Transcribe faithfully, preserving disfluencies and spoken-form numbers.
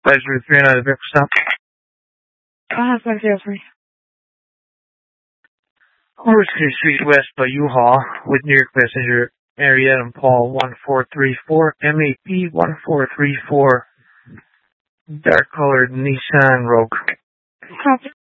five zero three nine, the stop. Uh, five zero three. Horsecourt Street West by U-Haul with New York passenger Marietta and Paul one four three four, M A P one four three four, dark colored Nissan Rogue. Copy.